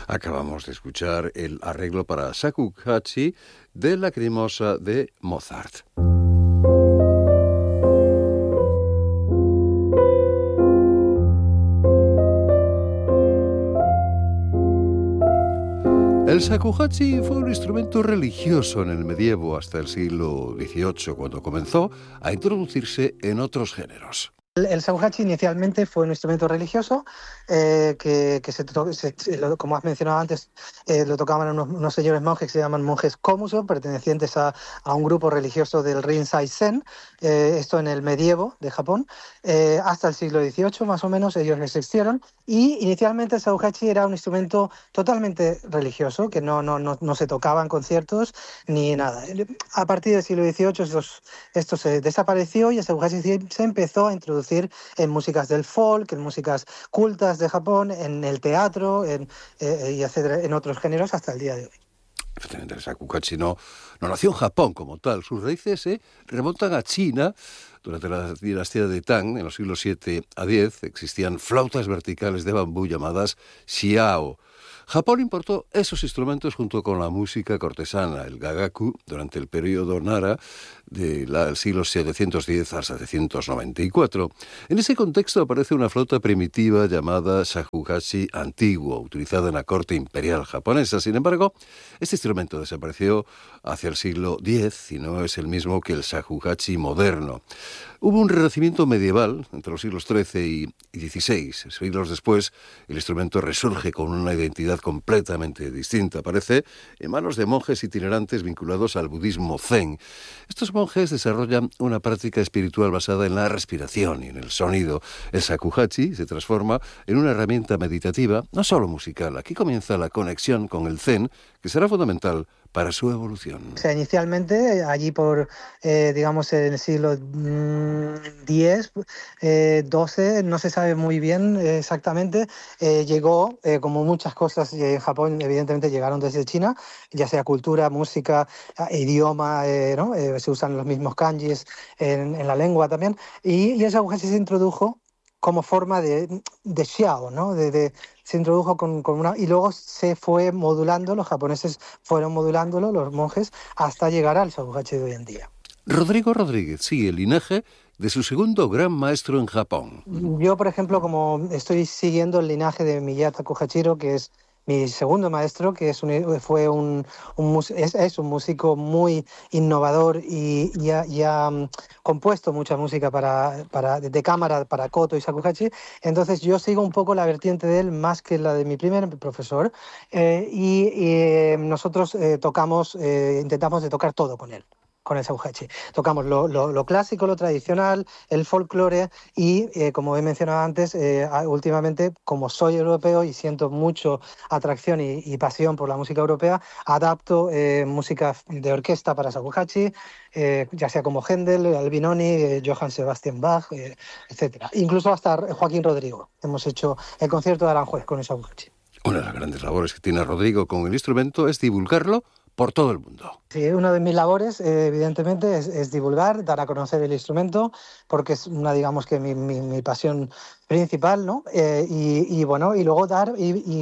Acabamos de escuchar el arreglo para Shakuhachi de Lacrimosa de Mozart. El shakuhachi fue un instrumento religioso en el medievo hasta el siglo XVIII, cuando comenzó a introducirse en otros géneros. El shakuhachi inicialmente fue un instrumento religioso como has mencionado antes, lo tocaban unos señores monjes que se llaman monjes Komuso, pertenecientes a un grupo religioso del Rinzai Zen, esto en el medievo de Japón, hasta el siglo XVIII más o menos ellos existieron, y inicialmente el shakuhachi era un instrumento totalmente religioso, que no se tocaba en conciertos ni nada. A partir del siglo XVIII esto se desapareció y el shakuhachi se empezó a introducir en músicas del folk, en músicas cultas de Japón, en el teatro, y etcétera, en otros géneros hasta el día de hoy. Efectivamente, el shakuhachi no nació en Japón como tal. Sus raíces se remontan a China. Durante la dinastía de Tang, en los siglos 7 a 10, existían flautas verticales de bambú llamadas xiao. Japón importó esos instrumentos junto con la música cortesana, el gagaku, durante el periodo Nara del siglo 710 a 794. En ese contexto aparece una flauta primitiva llamada shakuhachi antiguo, utilizada en la corte imperial japonesa. Sin embargo, este instrumento desapareció hacia el siglo X y no es el mismo que el shakuhachi moderno. Hubo un renacimiento medieval entre los siglos XIII y XVI. Siglos después, el instrumento resurge con una identidad completamente distinta. Aparece en manos de monjes itinerantes vinculados al budismo zen. Estos monjes desarrollan una práctica espiritual basada en la respiración y en el sonido. El shakuhachi se transforma en una herramienta meditativa, no solo musical. Aquí comienza la conexión con el zen, que será fundamental para su evolución. O sea, inicialmente, allí por, digamos, en el siglo X, XII, no se sabe muy bien exactamente, llegó, como muchas cosas en Japón, evidentemente llegaron desde China, ya sea cultura, música, idioma, ¿no? Se usan los mismos kanjis en la lengua también, y el shakuhachi se introdujo como forma de xiao, ¿no? Se introdujo con una... Y luego se fue modulando, los japoneses fueron modulándolo, los monjes, hasta llegar al shakuhachi de hoy en día. Rodrigo Rodríguez sigue el linaje de su segundo gran maestro en Japón. Yo, por ejemplo, como estoy siguiendo el linaje de Miyata Kohachiro, que es mi segundo maestro, que es un músico muy innovador y ha compuesto mucha música de cámara para koto y shakuhachi. Entonces yo sigo un poco la vertiente de él más que la de mi primer profesor, nosotros intentamos de tocar todo con él, con el shakuhachi. Tocamos lo clásico, lo tradicional, el folclore y, como he mencionado antes, últimamente, como soy europeo y siento mucho atracción y pasión por la música europea, adapto música de orquesta para shakuhachi, ya sea como Händel, Albinoni, Johann Sebastian Bach, etc. Incluso hasta Joaquín Rodrigo. Hemos hecho el concierto de Aranjuez con el shakuhachi. Una de las grandes labores que tiene Rodrigo con el instrumento es divulgarlo por todo el mundo. Sí, una de mis labores, evidentemente, es divulgar, dar a conocer el instrumento, porque es digamos que mi pasión principal, ¿no? Y luego dar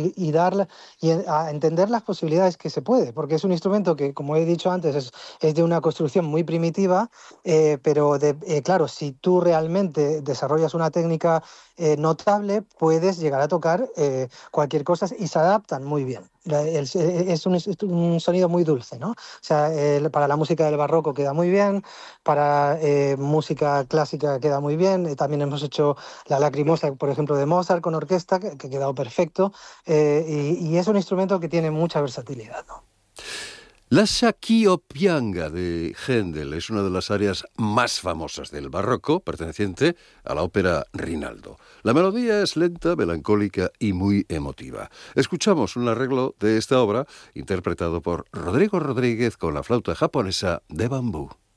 a entender las posibilidades que se puede, porque es un instrumento que, como he dicho antes, es de una construcción muy primitiva, pero claro, si tú realmente desarrollas una técnica notable, puedes llegar a tocar cualquier cosa y se adaptan muy bien. Es un sonido muy dulce, ¿no? O sea, para la música del barroco queda muy bien, para música clásica queda muy bien. También hemos hecho la Lacrimosa, por ejemplo, de Mozart con orquesta, que ha quedado perfecto. Y es un instrumento que tiene mucha versatilidad, ¿no? La Shakiopianga de Händel es una de las áreas más famosas del barroco, perteneciente a la ópera Rinaldo. La melodía es lenta, melancólica y muy emotiva. Escuchamos un arreglo de esta obra interpretado por Rodrigo Rodríguez con la flauta japonesa de bambú.